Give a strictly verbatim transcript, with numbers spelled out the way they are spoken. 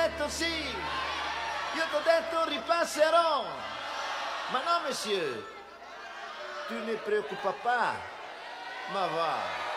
detto sì, io t'ho detto ripasserò. Ma no, monsieur, tu ne préoccupes pas, ma va.